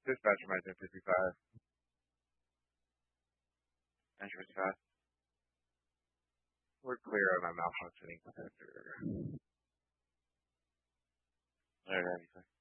Dispatcher Management 55. Entry 55. We're clear on my malfunctioning detector. Alright,